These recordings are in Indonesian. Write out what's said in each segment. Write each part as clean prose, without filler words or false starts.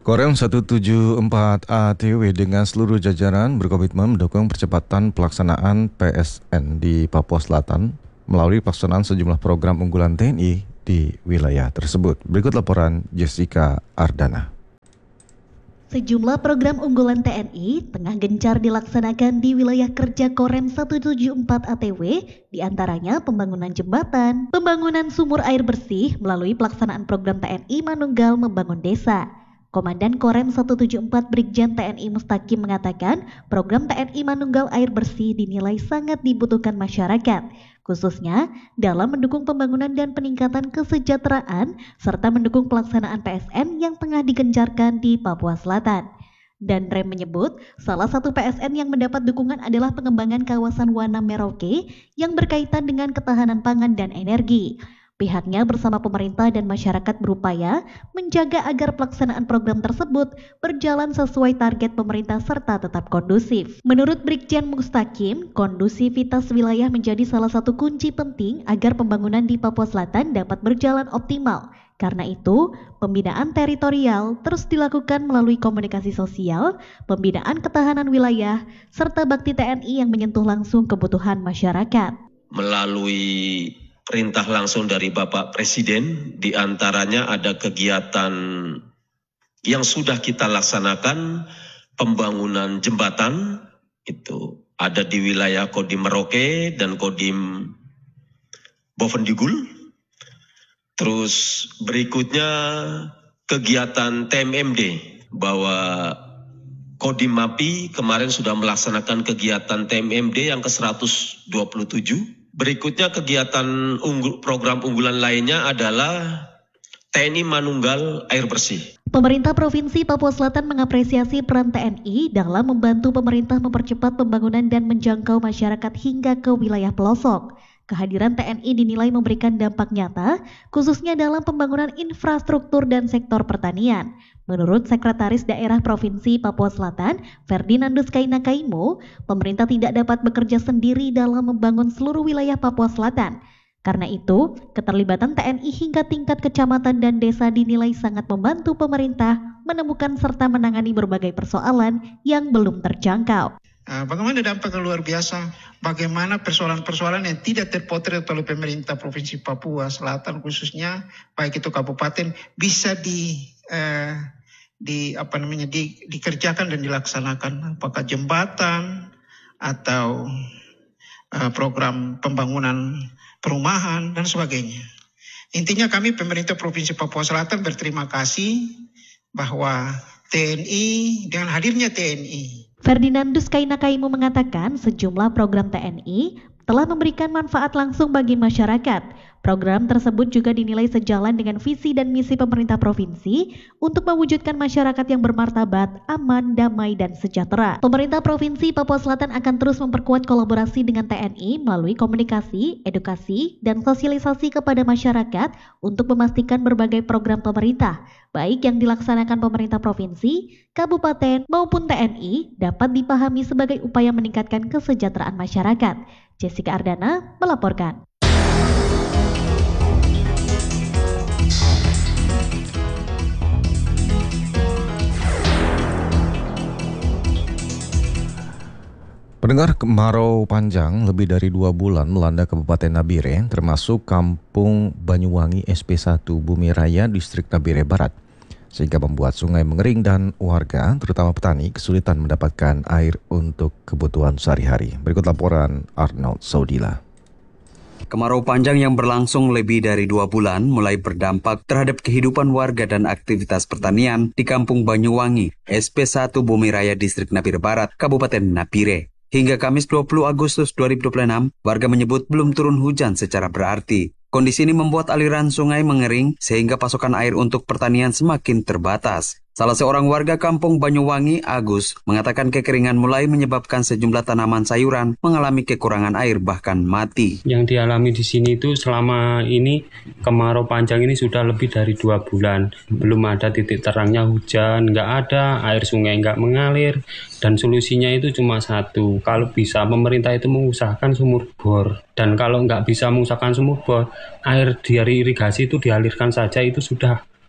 Korem 174 ATW dengan seluruh jajaran berkomitmen mendukung percepatan pelaksanaan PSN di Papua Selatan melalui pelaksanaan sejumlah program unggulan TNI di wilayah tersebut. Berikut laporan Jessica Ardana. Sejumlah program unggulan TNI tengah gencar dilaksanakan di wilayah kerja Korem 174 ATW, diantaranya pembangunan jembatan, pembangunan sumur air bersih melalui pelaksanaan program TNI Manunggal Membangun Desa. Komandan Korem 174 Brigjen TNI Mustaqim mengatakan program TNI Manunggal Air Bersih dinilai sangat dibutuhkan masyarakat, khususnya dalam mendukung pembangunan dan peningkatan kesejahteraan serta mendukung pelaksanaan PSN yang tengah digencarkan di Papua Selatan. Dan Rem menyebut salah satu PSN yang mendapat dukungan adalah pengembangan kawasan Wana Merauke yang berkaitan dengan ketahanan pangan dan energi. Pihaknya bersama pemerintah dan masyarakat berupaya menjaga agar pelaksanaan program tersebut berjalan sesuai target pemerintah serta tetap kondusif. Menurut Brigjen Mustaqim, kondusivitas wilayah menjadi salah satu kunci penting agar pembangunan di Papua Selatan dapat berjalan optimal. Karena itu, pembinaan teritorial terus dilakukan melalui komunikasi sosial, pembinaan ketahanan wilayah, serta bakti TNI yang menyentuh langsung kebutuhan masyarakat. Melalui perintah langsung dari Bapak Presiden, di antaranya ada kegiatan yang sudah kita laksanakan, pembangunan jembatan, itu ada di wilayah Kodim Merauke dan Kodim Bovendigul. Terus berikutnya kegiatan TMMD, bahwa Kodim MAPI kemarin sudah melaksanakan kegiatan TMMD yang ke-127. Berikutnya kegiatan program unggulan lainnya adalah TNI Manunggal Air Bersih. Pemerintah Provinsi Papua Selatan mengapresiasi peran TNI dalam membantu pemerintah mempercepat pembangunan dan menjangkau masyarakat hingga ke wilayah pelosok. Kehadiran TNI dinilai memberikan dampak nyata, khususnya dalam pembangunan infrastruktur dan sektor pertanian. Menurut Sekretaris Daerah Provinsi Papua Selatan, Ferdinandus Kainakaimo, pemerintah tidak dapat bekerja sendiri dalam membangun seluruh wilayah Papua Selatan. Karena itu, keterlibatan TNI hingga tingkat kecamatan dan desa dinilai sangat membantu pemerintah menemukan serta menangani berbagai persoalan yang belum terjangkau. Bagaimana dampak yang luar biasa, bagaimana persoalan-persoalan yang tidak terpotret oleh pemerintah Provinsi Papua Selatan khususnya, baik itu kabupaten, bisa dikerjakan dan dilaksanakan, apakah jembatan atau program pembangunan perumahan dan sebagainya. Intinya kami pemerintah Provinsi Papua Selatan berterima kasih bahwa TNI, dengan hadirnya TNI, Ferdinandus Kainakaimo mengatakan sejumlah program TNI telah memberikan manfaat langsung bagi masyarakat. Program tersebut juga dinilai sejalan dengan visi dan misi pemerintah provinsi untuk mewujudkan masyarakat yang bermartabat, aman, damai, dan sejahtera. Pemerintah Provinsi Papua Selatan akan terus memperkuat kolaborasi dengan TNI melalui komunikasi, edukasi, dan sosialisasi kepada masyarakat untuk memastikan berbagai program pemerintah, baik yang dilaksanakan pemerintah provinsi, kabupaten, maupun TNI dapat dipahami sebagai upaya meningkatkan kesejahteraan masyarakat. Jessica Ardana melaporkan. Pendengar, kemarau panjang lebih dari 2 bulan melanda Kabupaten Nabire, termasuk Kampung Banyuwangi SP1 Bumi Raya, Distrik Nabire Barat, sehingga membuat sungai mengering dan warga, terutama petani, kesulitan mendapatkan air untuk kebutuhan sehari-hari. Berikut laporan Arnold Saudila. Kemarau panjang yang berlangsung lebih dari 2 bulan mulai berdampak terhadap kehidupan warga dan aktivitas pertanian di Kampung Banyuwangi, SP1 Bumi Raya, Distrik Nabire Barat, Kabupaten Nabire. Hingga Kamis 20 Agustus 2026, warga menyebut belum turun hujan secara berarti. Kondisi ini membuat aliran sungai mengering sehingga pasokan air untuk pertanian semakin terbatas. Salah seorang warga Kampung Banyuwangi, Agus, mengatakan kekeringan mulai menyebabkan sejumlah tanaman sayuran mengalami kekurangan air bahkan mati. Yang dialami di sini itu selama ini kemarau panjang ini sudah lebih dari 2 bulan. Belum ada titik terangnya hujan, nggak ada, air sungai nggak mengalir. Dan solusinya itu cuma satu, kalau bisa pemerintah itu mengusahakan sumur bor. Dan kalau nggak bisa mengusahakan sumur bor, air dari irigasi itu dialirkan saja, itu sudah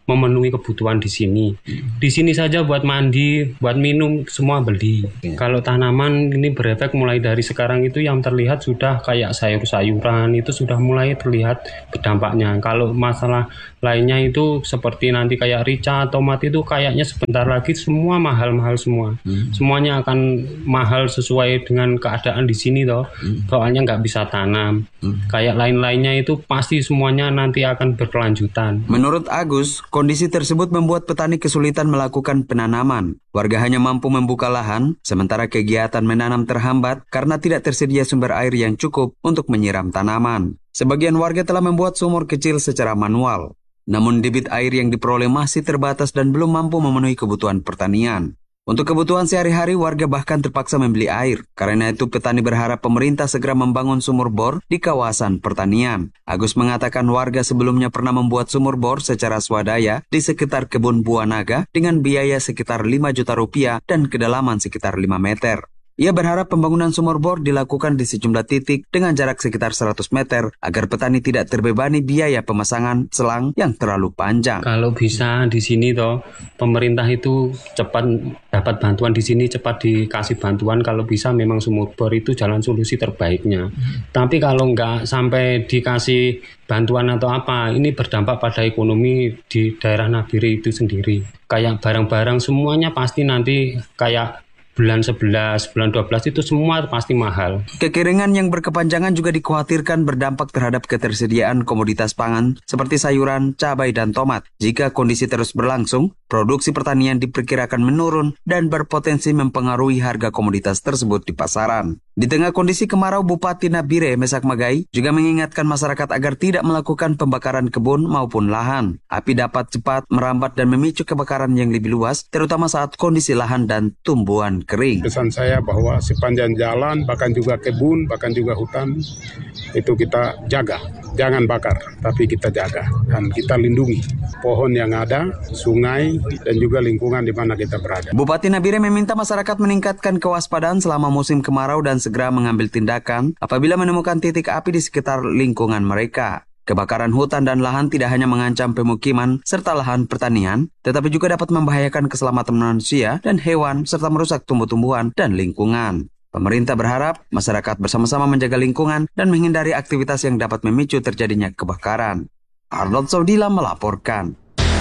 memenuhi kebutuhan di sini. Di sini saja buat mandi, buat minum semua beli. Kalau tanaman ini berefek mulai dari sekarang itu yang terlihat sudah kayak sayur-sayuran itu sudah mulai terlihat berdampaknya. Kalau masalah lainnya itu seperti nanti kayak rica, tomat itu kayaknya sebentar lagi semua mahal-mahal semua. Semuanya akan mahal sesuai dengan keadaan di sini toh. Soalnya nggak bisa tanam. Kayak lain-lainnya itu pasti semuanya nanti akan berkelanjutan. Menurut Agus, kondisi tersebut membuat petani kesulitan melakukan penanaman. Warga hanya mampu membuka lahan, sementara kegiatan menanam terhambat karena tidak tersedia sumber air yang cukup untuk menyiram tanaman. Sebagian warga telah membuat sumur kecil secara manual. Namun debit air yang diperoleh masih terbatas dan belum mampu memenuhi kebutuhan pertanian. Untuk kebutuhan sehari-hari, warga bahkan terpaksa membeli air. Karena itu, petani berharap pemerintah segera membangun sumur bor di kawasan pertanian. Agus mengatakan warga sebelumnya pernah membuat sumur bor secara swadaya di sekitar kebun buah naga dengan biaya sekitar 5 juta rupiah dan kedalaman sekitar 5 meter. Ia berharap pembangunan sumur bor dilakukan di sejumlah titik dengan jarak sekitar 100 meter agar petani tidak terbebani biaya pemasangan selang yang terlalu panjang. Kalau bisa di sini toh pemerintah itu cepat dapat bantuan di sini, cepat dikasih bantuan. Kalau bisa memang sumur bor itu jalan solusi terbaiknya. Tapi kalau nggak sampai dikasih bantuan atau apa, ini berdampak pada ekonomi di daerah Nabire itu sendiri. Kayak barang-barang semuanya pasti nanti kayak bulan 11, bulan 12 itu semua pasti mahal. Kekeringan yang berkepanjangan juga dikhawatirkan berdampak terhadap ketersediaan komoditas pangan seperti sayuran, cabai, dan tomat. Jika kondisi terus berlangsung, produksi pertanian diperkirakan menurun dan berpotensi mempengaruhi harga komoditas tersebut di pasaran. Di tengah kondisi kemarau, Bupati Nabire Mesak Magai juga mengingatkan masyarakat agar tidak melakukan pembakaran kebun maupun lahan. Api dapat cepat merambat dan memicu kebakaran yang lebih luas, terutama saat kondisi lahan dan tumbuhan kering. Pesan saya bahwa sepanjang jalan, bahkan juga kebun, bahkan juga hutan, itu kita jaga. Jangan bakar, tapi kita jaga dan kita lindungi pohon yang ada, sungai, dan juga lingkungan di mana kita berada. Bupati Nabire meminta masyarakat meningkatkan kewaspadaan selama musim kemarau dan segera mengambil tindakan apabila menemukan titik api di sekitar lingkungan mereka. Kebakaran hutan dan lahan tidak hanya mengancam pemukiman serta lahan pertanian, tetapi juga dapat membahayakan keselamatan manusia dan hewan serta merusak tumbuh-tumbuhan dan lingkungan. Pemerintah berharap masyarakat bersama-sama menjaga lingkungan dan menghindari aktivitas yang dapat memicu terjadinya kebakaran. Arnold Saudila melaporkan.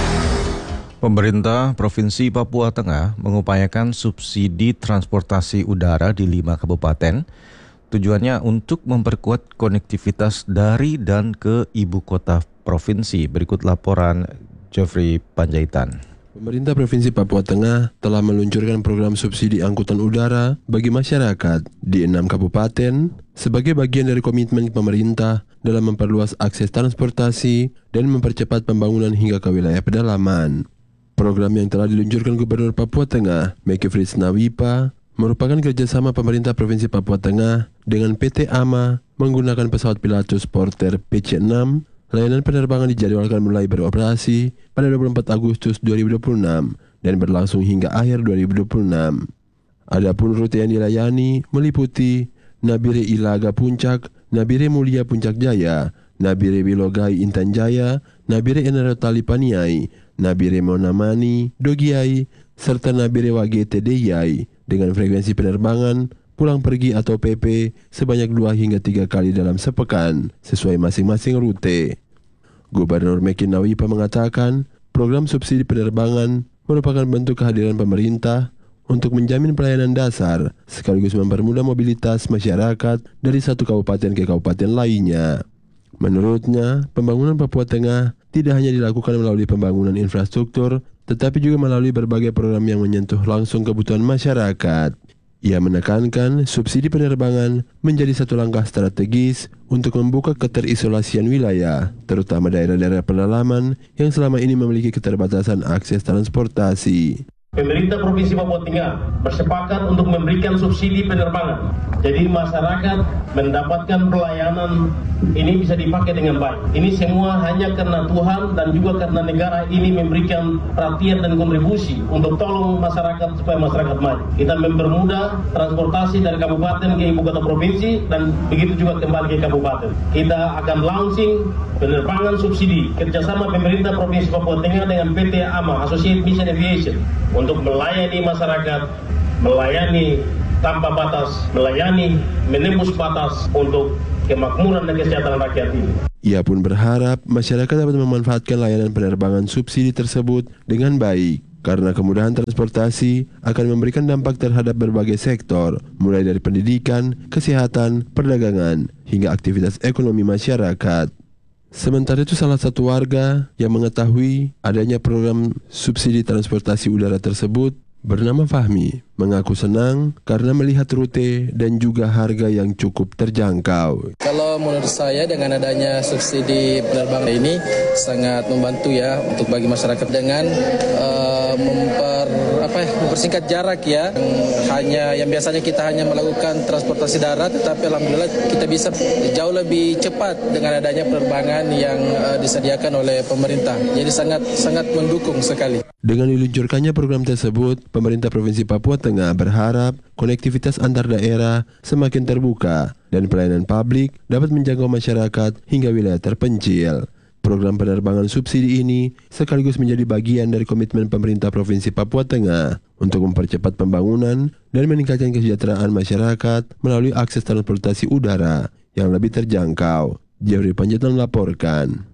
Pemerintah Provinsi Papua Tengah mengupayakan subsidi transportasi udara di 5 kabupaten. Tujuannya untuk memperkuat konektivitas dari dan ke ibu kota provinsi. Berikut laporan Jeffrey Panjaitan. Pemerintah Provinsi Papua Tengah telah meluncurkan program subsidi angkutan udara bagi masyarakat di 6 kabupaten sebagai bagian dari komitmen pemerintah dalam memperluas akses transportasi dan mempercepat pembangunan hingga ke wilayah pedalaman. Program yang telah diluncurkan Gubernur Papua Tengah, Meki Fritz Nawipa, merupakan kerjasama pemerintah Provinsi Papua Tengah dengan PT AMA menggunakan pesawat Pilatus Porter PC-6. Layanan penerbangan dijadwalkan mulai beroperasi pada 24 Agustus 2026 dan berlangsung hingga akhir 2026. Adapun rute yang dilayani meliputi Nabire Ilaga Puncak, Nabire Mulia Puncak Jaya, Nabire Bilogai Intan Jaya, Nabire Enerotali Paniai, Nabire Monamani, Dogiai, serta Nabire Wagete Deyai dengan frekuensi penerbangan pulang pergi atau PP sebanyak 2 hingga 3 kali dalam sepekan sesuai masing-masing rute. Gubernur Meki Nawipa mengatakan program subsidi penerbangan merupakan bentuk kehadiran pemerintah untuk menjamin pelayanan dasar sekaligus mempermudah mobilitas masyarakat dari satu kabupaten ke kabupaten lainnya. Menurutnya, pembangunan Papua Tengah tidak hanya dilakukan melalui pembangunan infrastruktur, tetapi juga melalui berbagai program yang menyentuh langsung kebutuhan masyarakat. Ia menekankan subsidi penerbangan menjadi satu langkah strategis untuk membuka keterisolasian wilayah, terutama daerah-daerah pedalaman yang selama ini memiliki keterbatasan akses transportasi. Pemerintah Provinsi Papua Tengah bersepakat untuk memberikan subsidi penerbangan. Jadi masyarakat mendapatkan pelayanan ini bisa dipakai dengan baik. Ini semua hanya karena Tuhan dan juga karena negara ini memberikan perhatian dan kontribusi untuk tolong masyarakat supaya masyarakat maju. Kita mempermudah transportasi dari kabupaten ke ibu kota provinsi dan begitu juga kembali ke kabupaten. Kita akan launching penerbangan subsidi kerjasama pemerintah Provinsi Papua Tengah dengan PT AMA, Associated Mission Aviation, untuk melayani masyarakat, melayani tanpa batas, melayani menembus batas untuk kemakmuran dan kesejahteraan rakyat ini. Ia pun berharap masyarakat dapat memanfaatkan layanan penerbangan subsidi tersebut dengan baik, karena kemudahan transportasi akan memberikan dampak terhadap berbagai sektor, mulai dari pendidikan, kesehatan, perdagangan, hingga aktivitas ekonomi masyarakat. Sementara itu, salah satu warga yang mengetahui adanya program subsidi transportasi udara tersebut bernama Fahmi mengaku senang karena melihat rute dan juga harga yang cukup terjangkau. Kalau menurut saya dengan adanya subsidi penerbangan ini sangat membantu ya untuk bagi masyarakat dengan mempersingkat jarak ya. Yang biasanya kita hanya melakukan transportasi darat, tetapi alhamdulillah kita bisa jauh lebih cepat dengan adanya penerbangan yang disediakan oleh pemerintah. Jadi sangat mendukung sekali. Dengan diluncurkannya program tersebut, pemerintah Provinsi Papua Tengah berharap konektivitas antar daerah semakin terbuka dan pelayanan publik dapat menjangkau masyarakat hingga wilayah terpencil. Program penerbangan subsidi ini sekaligus menjadi bagian dari komitmen pemerintah Provinsi Papua Tengah untuk mempercepat pembangunan dan meningkatkan kesejahteraan masyarakat melalui akses transportasi udara yang lebih terjangkau. Jeffrey Panjaitan melaporkan.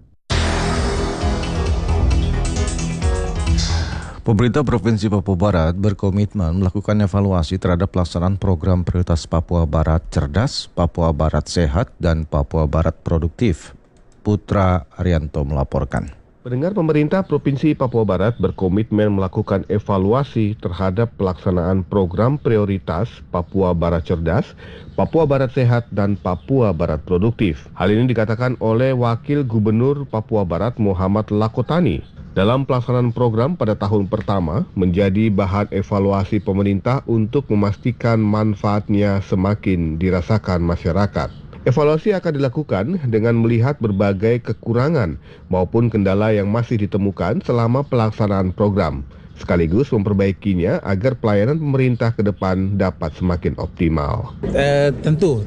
Pemerintah Provinsi Papua Barat berkomitmen melakukan evaluasi terhadap pelaksanaan program prioritas Papua Barat Cerdas, Papua Barat Sehat, dan Papua Barat Produktif. Putra Arianto melaporkan. Pendengar, pemerintah Provinsi Papua Barat berkomitmen melakukan evaluasi terhadap pelaksanaan program prioritas Papua Barat Cerdas, Papua Barat Sehat, dan Papua Barat Produktif. Hal ini dikatakan oleh Wakil Gubernur Papua Barat Muhammad Lakotani. Dalam pelaksanaan program pada tahun pertama menjadi bahan evaluasi pemerintah untuk memastikan manfaatnya semakin dirasakan masyarakat. Evaluasi akan dilakukan dengan melihat berbagai kekurangan maupun kendala yang masih ditemukan selama pelaksanaan program, sekaligus memperbaikinya agar pelayanan pemerintah ke depan dapat semakin optimal. Tentu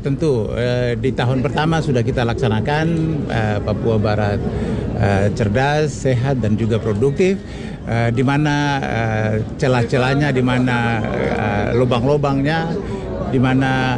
di tahun pertama sudah kita laksanakan Papua Barat Cerdas, Sehat, dan juga Produktif, di mana celah-celahnya, di mana lubang-lubangnya, di mana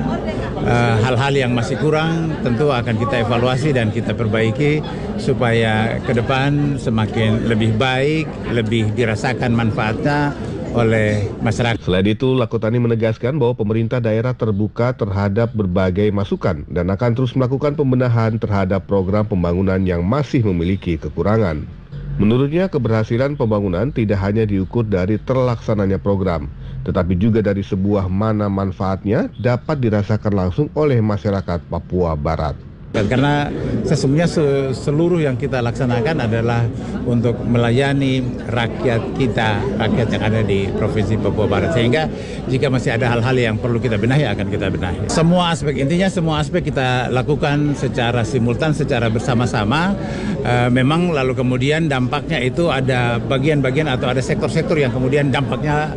hal-hal yang masih kurang tentu akan kita evaluasi dan kita perbaiki supaya ke depan semakin lebih baik, lebih dirasakan manfaatnya oleh masyarakat. Selain itu, Lakotani menegaskan bahwa pemerintah daerah terbuka terhadap berbagai masukan dan akan terus melakukan pembenahan terhadap program pembangunan yang masih memiliki kekurangan. Menurutnya, keberhasilan pembangunan tidak hanya diukur dari terlaksananya program, tetapi juga dari sebuah mana manfaatnya dapat dirasakan langsung oleh masyarakat Papua Barat. Karena sesungguhnya seluruh yang kita laksanakan adalah untuk melayani rakyat kita, rakyat yang ada di Provinsi Papua Barat. Sehingga jika masih ada hal-hal yang perlu kita benahi, akan kita benahi. Semua aspek, intinya semua aspek kita lakukan secara simultan, secara bersama-sama. Memang lalu kemudian dampaknya itu ada bagian-bagian atau ada sektor-sektor yang kemudian dampaknya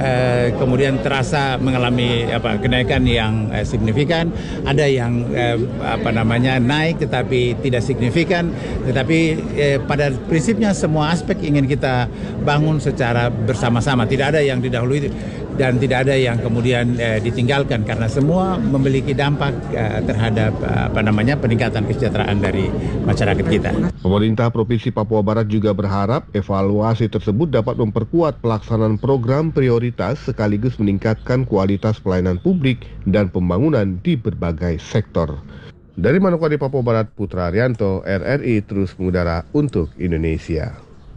kemudian terasa mengalami kenaikan yang signifikan. Ada yang naik tetapi tidak signifikan, tetapi pada prinsipnya semua aspek ingin kita bangun secara bersama-sama. Tidak ada yang didahului dan tidak ada yang kemudian ditinggalkan, karena semua memiliki dampak terhadap peningkatan kesejahteraan dari masyarakat kita. Pemerintah Provinsi Papua Barat juga berharap evaluasi tersebut dapat memperkuat pelaksanaan program prioritas sekaligus meningkatkan kualitas pelayanan publik dan pembangunan di berbagai sektor. Dari Manokwari, Papua Barat, Putra Arianto, RRI terus mengudara untuk Indonesia.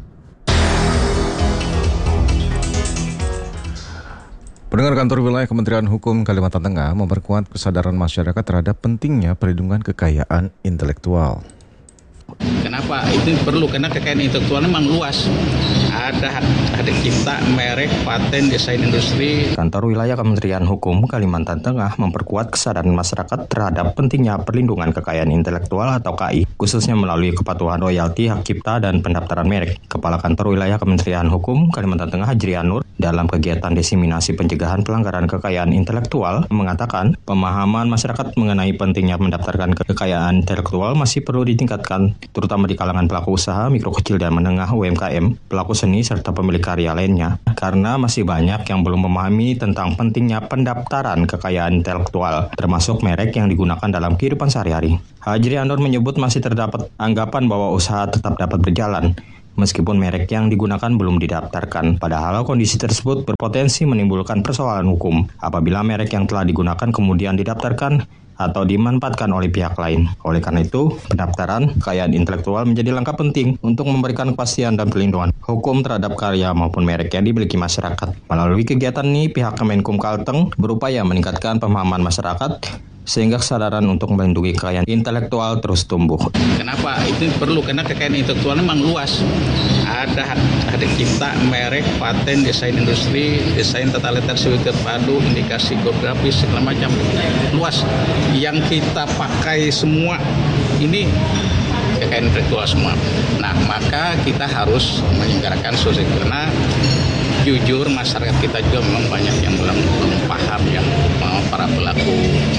Pendengar, kantor wilayah Kementerian Hukum Kalimantan Tengah memperkuat kesadaran masyarakat terhadap pentingnya perlindungan kekayaan intelektual. Kenapa itu perlu? Karena kekayaan intelektual memang luas. Ada ada hak cipta, merek, paten, desain industri. Kantor Wilayah Kementerian Hukum Kalimantan Tengah memperkuat kesadaran masyarakat terhadap pentingnya perlindungan kekayaan intelektual atau KI, khususnya melalui kepatuhan royalti, hak cipta, dan pendaftaran merek. Kepala Kantor Wilayah Kementerian Hukum Kalimantan Tengah Hajrian Nur dalam kegiatan diseminasi pencegahan pelanggaran kekayaan intelektual mengatakan pemahaman masyarakat mengenai pentingnya mendaftarkan kekayaan intelektual masih perlu ditingkatkan, terutama di kalangan pelaku usaha, mikro kecil dan menengah UMKM, pelaku seni, serta pemilik karya lainnya, karena masih banyak yang belum memahami tentang pentingnya pendaftaran kekayaan intelektual, termasuk merek yang digunakan dalam kehidupan sehari-hari. Hajrian Nur menyebut masih terdapat anggapan bahwa usaha tetap dapat berjalan, meskipun merek yang digunakan belum didaftarkan, padahal kondisi tersebut berpotensi menimbulkan persoalan hukum apabila merek yang telah digunakan kemudian didaftarkan atau dimanfaatkan oleh pihak lain. Oleh karena itu, pendaftaran kekayaan intelektual menjadi langkah penting untuk memberikan kepastian dan perlindungan hukum terhadap karya maupun merek yang dimiliki masyarakat. Melalui kegiatan ini, pihak Kemenkum Kalteng berupaya meningkatkan pemahaman masyarakat sehingga kesadaran untuk melindungi kekayaan intelektual terus tumbuh. Kenapa? Itu perlu, karena kekayaan intelektual memang luas. Ada hak cipta, merek, paten, desain industri, desain tata letak siwil terpadu, indikasi geografis, segala macam. Luas. Yang kita pakai semua ini kekayaan intelektual semua. Nah, maka kita harus menyelenggarakan sosial, karena jujur masyarakat kita juga memang banyak yang belum paham ya, para pelaku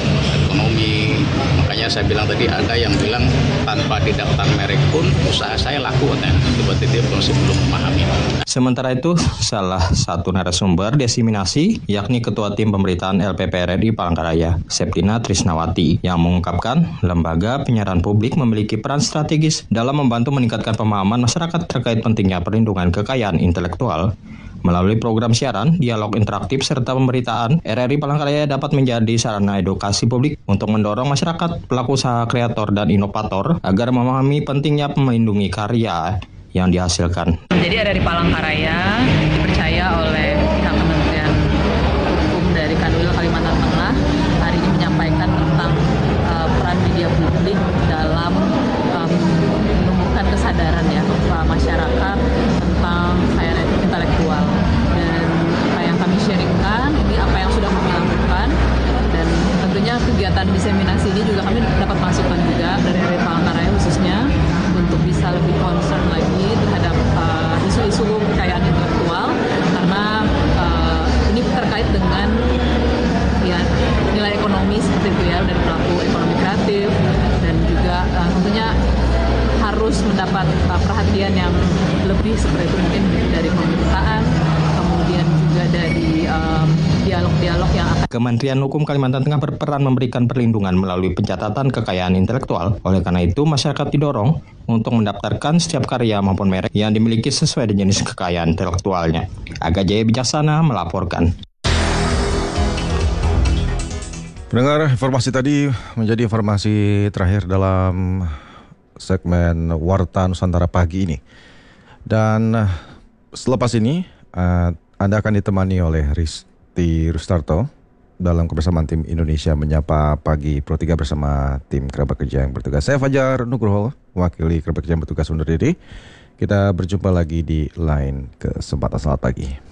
ekonomi. Makanya saya bilang tadi, ada yang bilang tanpa didaftar merek pun usaha saya laku, berarti dia masih belum memahami. Sementara itu, salah satu narasumber diseminasi yakni Ketua Tim Pemberitaan LPP RRI Palangkaraya, Septina Trisnawati, yang mengungkapkan lembaga penyiaran publik memiliki peran strategis dalam membantu meningkatkan pemahaman masyarakat terkait pentingnya perlindungan kekayaan intelektual. Melalui program siaran, dialog interaktif, serta pemberitaan, RRI Palangkaraya dapat menjadi sarana edukasi publik untuk mendorong masyarakat, pelaku usaha, kreator, dan inovator agar memahami pentingnya melindungi karya yang dihasilkan. Jadi RRI Palangkaraya dipercaya oleh pihak Kementerian Hukum dari Kanwil Kalimantan Tengah hari ini menyampaikan tentang peran media publik dalam menumbuhkan kesadaran ya masyarakat tentang kekayaan intelektual, dan apa yang kami sharingkan ini apa yang sudah kami lakukan, dan tentunya kegiatan diseminasi ini juga kami dapat masukan juga dari RRI Palangkaraya khususnya untuk bisa lebih concern lagi terhadap isu-isu kekayaan intelektual, karena ini terkait dengan ya nilai ekonomi seperti itu ya dari pelaku ekonomi kreatif, dan juga tentunya harus mendapat perhatian yang lebih seperti itu, mungkin dari pemerintahan, kemudian juga dari dialog-dialog yang akan. Kementerian Hukum Kalimantan Tengah berperan memberikan perlindungan melalui pencatatan kekayaan intelektual. Oleh karena itu, masyarakat didorong untuk mendaftarkan setiap karya maupun merek yang dimiliki sesuai dengan jenis kekayaan intelektualnya. Aga Jaya Bijaksana melaporkan. Pendengar, informasi tadi menjadi informasi terakhir dalam segmen Warta Nusantara pagi ini. Dan selepas ini Anda akan ditemani oleh Risti Rustarto dalam kebersamaan tim Indonesia Menyapa Pagi Pro 3 bersama tim kerabat kerja yang bertugas. Saya Fajar Nugroho, wakili kerabat kerja yang bertugas undur diri. Kita berjumpa lagi di lain kesempatan. Selamat pagi.